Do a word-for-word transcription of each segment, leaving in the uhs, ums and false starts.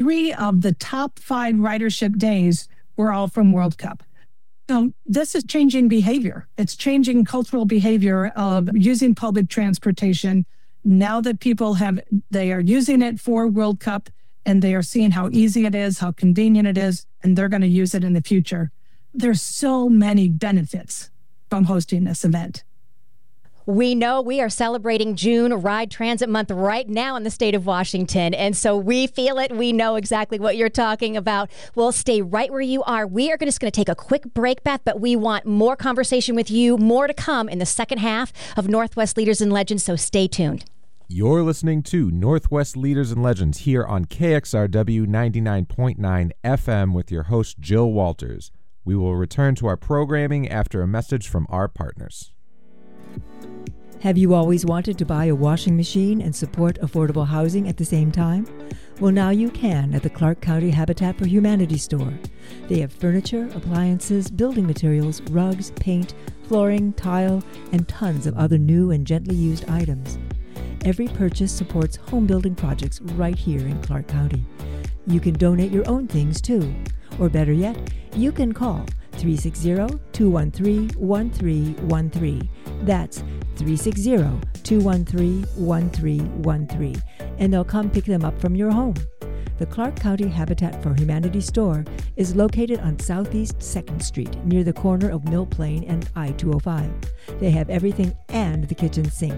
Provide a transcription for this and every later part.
three of the top five ridership days were all from World Cup. So this is changing behavior. It's changing cultural behavior of using public transportation. Now that people have, they are using it for World Cup, and they are seeing how easy it is, how convenient it is, and they're going to use it in the future. There's so many benefits from hosting this event. We know we are celebrating June Ride Transit Month right now in the state of Washington. And so we feel it. We know exactly what you're talking about. We'll stay right where you are. We are just going to take a quick break, Beth, but we want more conversation with you, more to come in the second half of Northwest Leaders and Legends. So stay tuned. You're listening to Northwest Leaders and Legends here on K X R W ninety-nine point nine F M with your host, Jill Walters. We will return to our programming after a message from our partners. Have you always wanted to buy a washing machine and support affordable housing at the same time? Well, now you can at the Clark County Habitat for Humanity store. They have furniture, appliances, building materials, rugs, paint, flooring, tile, and tons of other new and gently used items. Every purchase supports home building projects right here in Clark County. You can donate your own things too. Or better yet, you can call three six zero, two one three, one three one three. That's three six zero, two one three, one three one three, and they'll come pick them up from your home. The Clark County Habitat for Humanity store is located on Southeast second Street near the corner of Mill Plain and I two oh five. They have everything and the kitchen sink.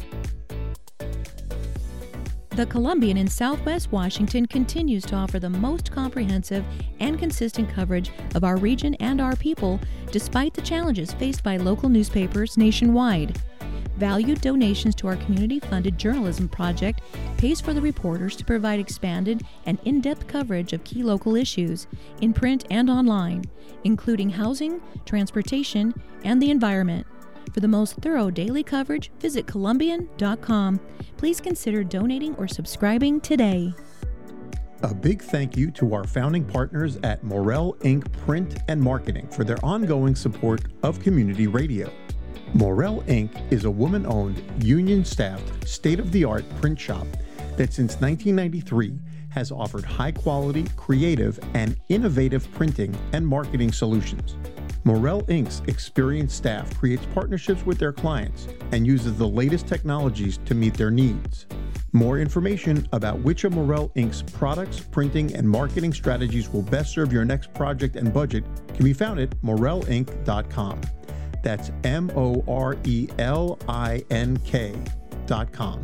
The Columbian in Southwest Washington continues to offer the most comprehensive and consistent coverage of our region and our people, despite the challenges faced by local newspapers nationwide. Valued donations to our community-funded journalism project pays for the reporters to provide expanded and in-depth coverage of key local issues in print and online, including housing, transportation, and the environment. For the most thorough daily coverage, visit Columbian dot com. Please consider donating or subscribing today. A big thank you to our founding partners at Morel Incorporated. Print and Marketing for their ongoing support of community radio. Morel Incorporated is a woman-owned, union-staffed, state-of-the-art print shop that since nineteen ninety-three has offered high-quality, creative, and innovative printing and marketing solutions. Morel Incorporated's experienced staff creates partnerships with their clients and uses the latest technologies to meet their needs. More information about which of Morel Incorporated's products, printing, and marketing strategies will best serve your next project and budget can be found at morel inc dot com. That's M O R E L I N K dot com.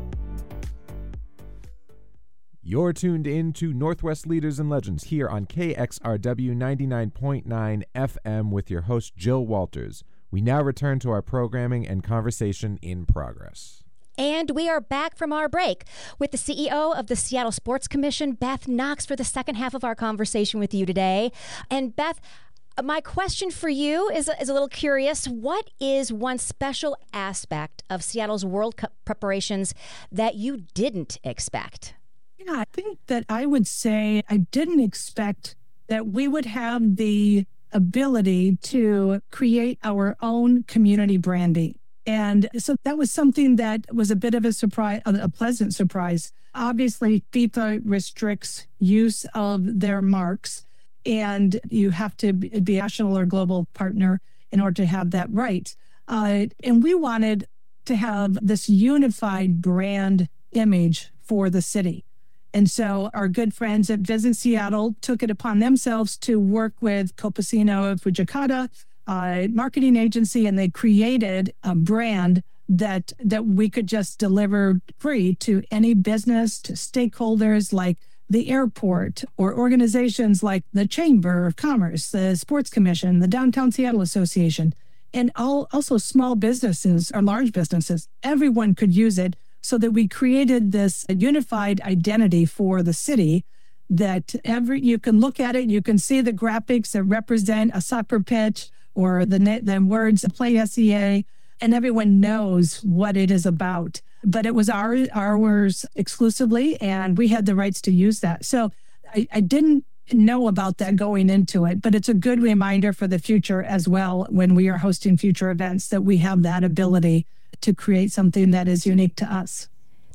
You're tuned in to Northwest Leaders and Legends here on K X R W ninety-nine point nine F M with your host, Jill Walters. We now return to our programming and conversation in progress. And we are back from our break with the C E O of the Seattle Sports Commission, Beth Knox, for the second half of our conversation with you today. And Beth, my question for you is, is a little curious. What is one special aspect of Seattle's World Cup preparations that you didn't expect? Yeah, I think that I would say I didn't expect that we would have the ability to create our own community branding. And so that was something that was a bit of a surprise, a pleasant surprise. Obviously, FIFA restricts use of their marks, and you have to be a national or global partner in order to have that right. Uh, and we wanted to have this unified brand image for the city. And so our good friends at Visit Seattle took it upon themselves to work with Copacino Fujikata, uh, marketing agency, and they created a brand that that we could just deliver free to any business, to stakeholders like the airport or organizations like the Chamber of Commerce, the Sports Commission, the Downtown Seattle Association, and all, also small businesses or large businesses. Everyone could use it, so that we created this unified identity for the city that every you can look at it, you can see the graphics that represent a soccer pitch or the, the words Play S E A, and everyone knows what it is about. But it was our, ours exclusively, and we had the rights to use that. So I, I didn't know about that going into it, but it's a good reminder for the future as well when we are hosting future events that we have that ability to create something that is unique to us.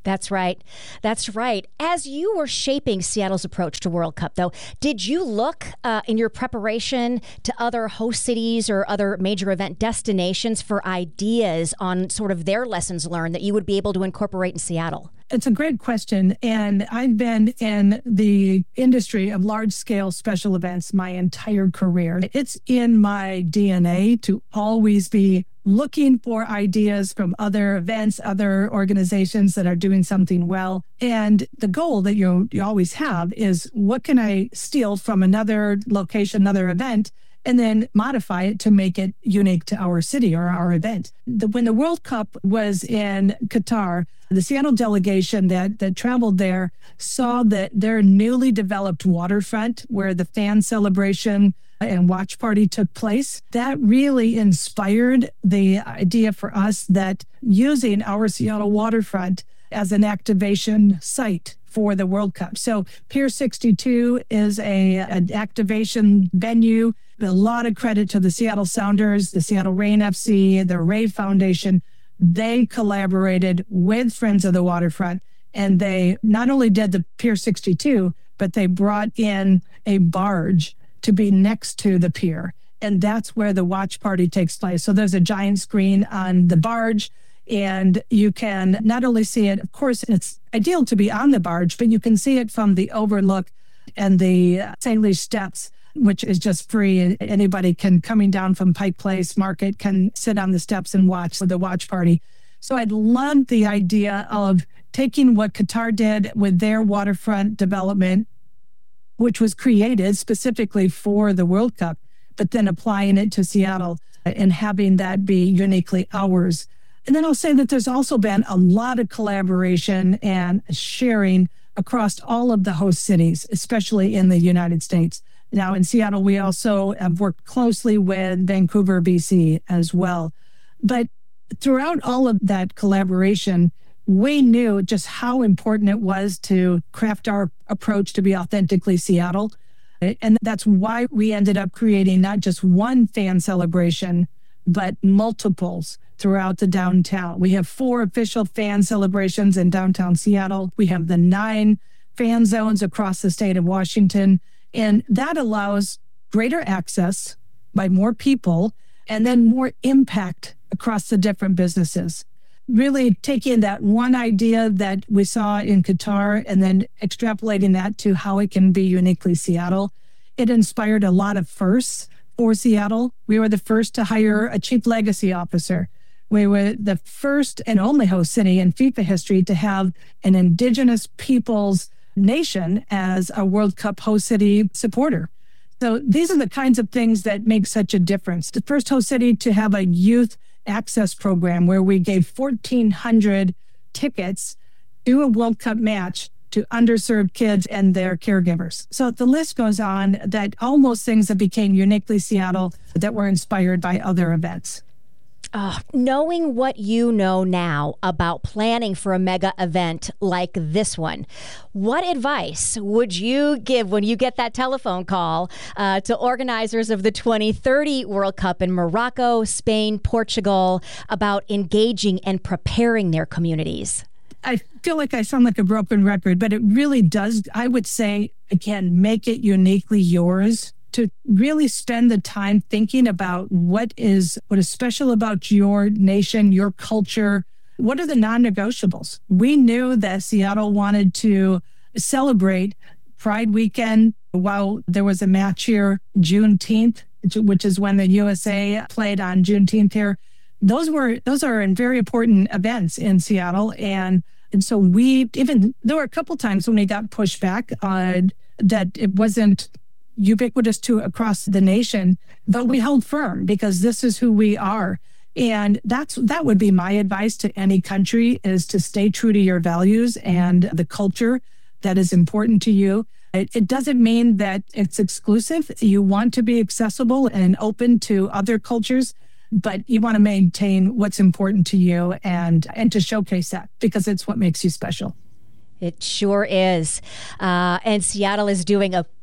That's right. That's right. As you were shaping Seattle's approach to World Cup, though, did you look uh, in your preparation to other host cities or other major event destinations for ideas on sort of their lessons learned that you would be able to incorporate in Seattle? It's a great question. And I've been in the industry of large-scale special events my entire career. It's in my D N A to always be looking for ideas from other events, other organizations that are doing something well. And the goal that you, you always have is, what can I steal from another location, another event, and then modify it to make it unique to our city or our event. The, when the World Cup was in Qatar, the Seattle delegation that, that traveled there saw that their newly developed waterfront, where the fan celebration and watch party took place, that really inspired the idea for us that using our Seattle waterfront as an activation site for the World Cup. So Pier sixty-two is a an activation venue. A lot of credit to the Seattle Sounders, the Seattle Reign F C, the Ray Foundation. They collaborated with Friends of the Waterfront, and they not only did the Pier sixty-two, but they brought in a barge to be next to the pier. And that's where the watch party takes place. So there's a giant screen on the barge, and you can not only see it, of course, it's ideal to be on the barge, but you can see it from the overlook and the Saint Louis steps, which is just free. Anybody can, coming down from Pike Place Market, can sit on the steps and watch the watch party. So I love the idea of taking what Qatar did with their waterfront development, which was created specifically for the World Cup, but then applying it to Seattle and having that be uniquely ours. And then I'll say that there's also been a lot of collaboration and sharing across all of the host cities, especially in the United States. Now in Seattle, we also have worked closely with Vancouver, B C as well. But throughout all of that collaboration, we knew just how important it was to craft our approach to be authentically Seattle. And that's why we ended up creating not just one fan celebration, but multiples throughout the downtown. We have four official fan celebrations in downtown Seattle. We have the nine fan zones across the state of Washington. And that allows greater access by more people and then more impact across the different businesses. Really taking that one idea that we saw in Qatar and then extrapolating that to how it can be uniquely Seattle. It inspired a lot of firsts for Seattle. We were the first to hire a chief legacy officer. We were the first and only host city in FIFA history to have an Indigenous peoples nation as a World Cup host city supporter. So these are the kinds of things that make such a difference. The first host city to have a youth access program where we gave fourteen hundred tickets to a World Cup match to underserved kids and their caregivers. So the list goes on, that almost things that became uniquely Seattle that were inspired by other events. Uh, knowing what you know now about planning for a mega event like this one, what advice would you give when you get that telephone call uh, to organizers of the twenty thirty World Cup in Morocco, Spain, Portugal about engaging and preparing their communities? I feel like I sound like a broken record, but it really does. I would say, again, make it uniquely yours. To really spend the time thinking about what is what is special about your nation, your culture. What are the non-negotiables? We knew that Seattle wanted to celebrate Pride Weekend while there was a match here, Juneteenth, which is when the U S A played on Juneteenth here. Those were those are very important events in Seattle, and and so we even there were a couple times when we got pushback on that it wasn't ubiquitous to across the nation, but we held firm because this is who we are. And that's that would be my advice to any country, is to stay true to your values and the culture that is important to you. It, it doesn't mean that it's exclusive. You want to be accessible and open to other cultures, but you want to maintain what's important to you and, and to showcase that because it's what makes you special. It sure is. Uh, and Seattle is doing a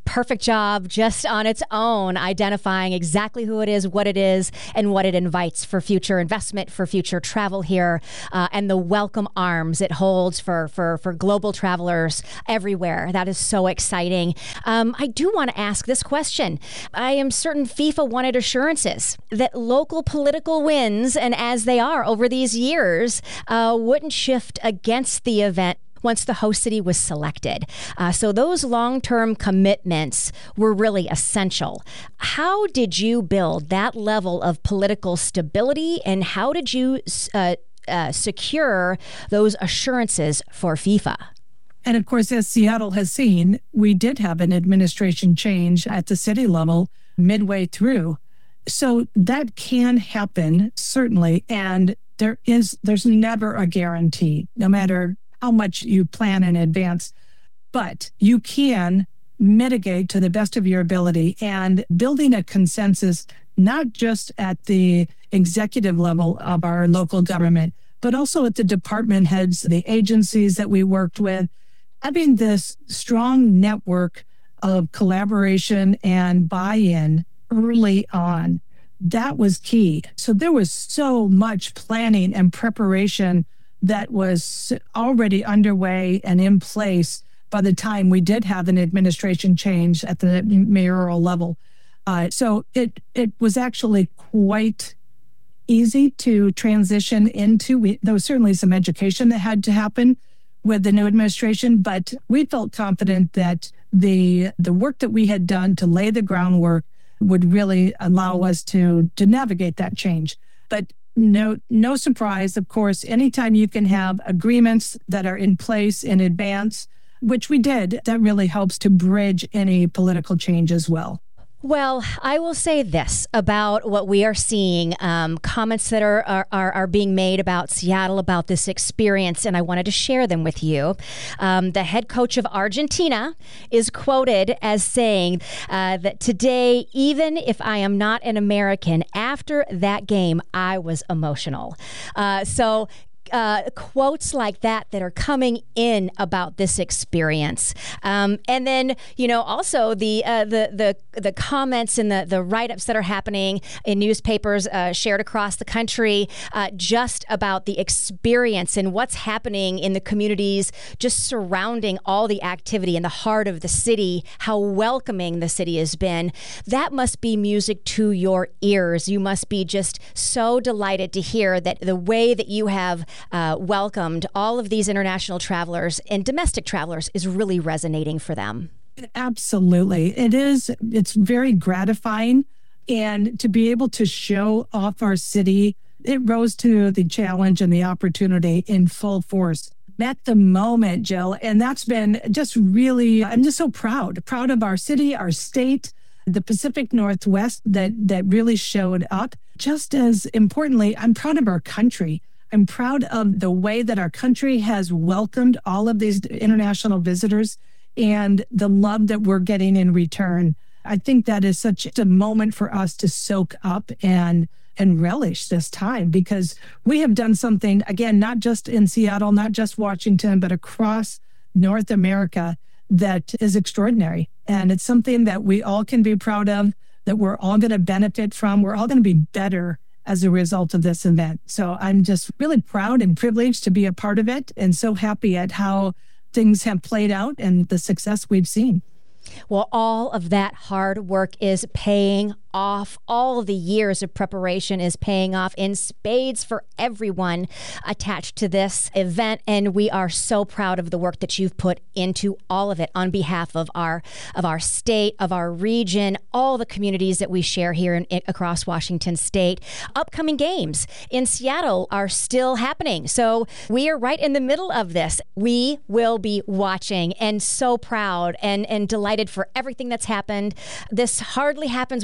perfect job just on its own, identifying exactly who it is, what it is, and what it invites for future investment, for future travel here, uh, and the welcome arms it holds for, for, for global travelers everywhere. That is so exciting. Um, I do want to ask this question. I am certain FIFA wanted assurances that local political wins, and as they are over these years, uh, wouldn't shift against the event once the host city was selected. Uh, so those long-term commitments were really essential. How did you build that level of political stability, and how did you uh, uh, secure those assurances for FIFA? And of course, as Seattle has seen, we did have an administration change at the city level midway through. So that can happen, certainly. And there is, there's never a guarantee, no matter how much you plan in advance, but you can mitigate to the best of your ability, and building a consensus, not just at the executive level of our local government, but also at the department heads, the agencies that we worked with, having this strong network of collaboration and buy-in early on. That was key. So there was so much planning and preparation that was already underway and in place by the time we did have an administration change at the mayoral level. Uh, so it it was actually quite easy to transition into. We, there was certainly some education that had to happen with the new administration, but we felt confident that the the work that we had done to lay the groundwork would really allow us to to navigate that change. But No, no surprise, of course, anytime you can have agreements that are in place in advance, which we did, that really helps to bridge any political change as well. Well, I will say this about what we are seeing, um, comments that are, are are being made about Seattle, about this experience, and I wanted to share them with you. Um, the head coach of Argentina is quoted as saying uh, that today, even if I am not an American, after that game, I was emotional. Uh, so Uh, quotes like that that are coming in about this experience, um, and then you know also the uh, the the the comments and the the write-ups that are happening in newspapers uh, shared across the country, uh, just about the experience and what's happening in the communities just surrounding all the activity in the heart of the city. How welcoming the city has been. That must be music to your ears. You must be just so delighted to hear that the way that you have Uh, welcomed all of these international travelers and domestic travelers is really resonating for them. Absolutely. It is. It's very gratifying. And to be able to show off our city, it rose to the challenge and the opportunity in full force. Met the moment, Jill. And that's been just really, I'm just so proud, proud of our city, our state, the Pacific Northwest that, that really showed up. Just as importantly, I'm proud of our country. I'm proud of the way that our country has welcomed all of these international visitors and the love that we're getting in return. I think that is such a moment for us to soak up and and relish this time, because we have done something, again, not just in Seattle, not just Washington, but across North America that is extraordinary. And it's something that we all can be proud of, that we're all going to benefit from. We're all going to be better as a result of this event. So I'm just really proud and privileged to be a part of it, and so happy at how things have played out and the success we've seen. Well, all of that hard work is paying off. All of the years of preparation is paying off in spades for everyone attached to this event. And we are so proud of the work that you've put into all of it on behalf of our of our state, of our region, all the communities that we share here in, in, across Washington state. Upcoming games in Seattle are still happening. So we are right in the middle of this. We will be watching, and so proud and, and delighted for everything that's happened. This hardly happens. We don't know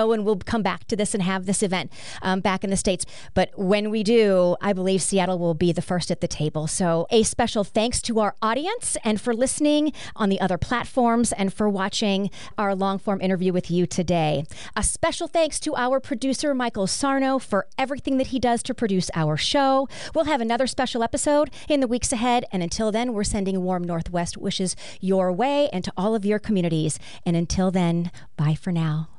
know when we'll come back to this and have this event um, back in the States. But when we do, I believe Seattle will be the first at the table. So a special thanks to our audience and for listening on the other platforms and for watching our long-form interview with you today. A special thanks to our producer, Michael Sarno, for everything that he does to produce our show. We'll have another special episode in the weeks ahead. And until then, we're sending warm Northwest wishes your way and to all of your communities. And until then, bye for now.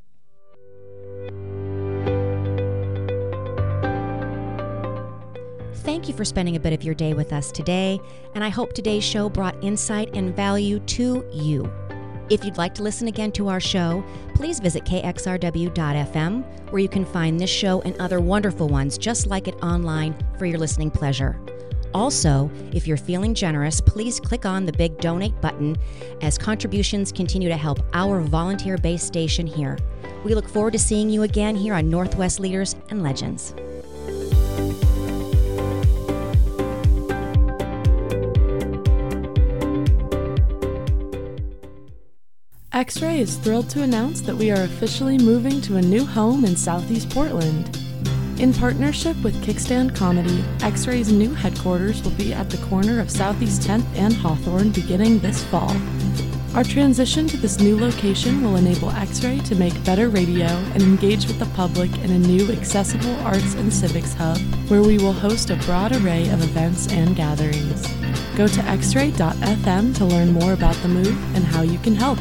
Thank you for spending a bit of your day with us today, and I hope today's show brought insight and value to you. If you'd like to listen again to our show, please visit K X R W dot F M, where you can find this show and other wonderful ones just like it online for your listening pleasure. Also, if you're feeling generous, please click on the big donate button as contributions continue to help our volunteer-based station here. We look forward to seeing you again here on Northwest Leaders and Legends. X-Ray is thrilled to announce that we are officially moving to a new home in Southeast Portland. In partnership with Kickstand Comedy, X-Ray's new headquarters will be at the corner of Southeast tenth and Hawthorne beginning this fall. Our transition to this new location will enable X-Ray to make better radio and engage with the public in a new accessible arts and civics hub where we will host a broad array of events and gatherings. Go to X ray dot F M to learn more about the move and how you can help.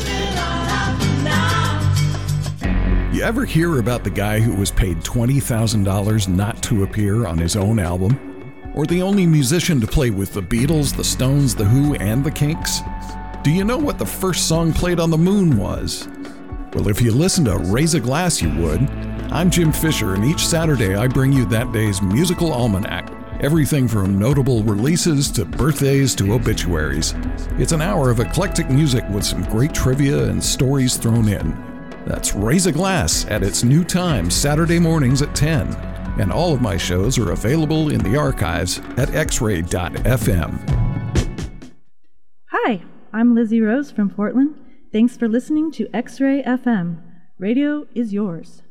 You ever hear about the guy who was paid twenty thousand dollars not to appear on his own album? Or the only musician to play with the Beatles, the Stones, the Who, and the Kinks? Do you know what the first song played on the moon was? Well, if you listen to Raise a Glass, you would. I'm Jim Fisher, and each Saturday I bring you that day's musical almanac. Everything from notable releases to birthdays to obituaries. It's an hour of eclectic music with some great trivia and stories thrown in. That's Raise a Glass at its new time, Saturday mornings at ten. And all of my shows are available in the archives at X ray dot F M. Hi, I'm Lizzie Rose from Portland. Thanks for listening to X-Ray F M. Radio is yours.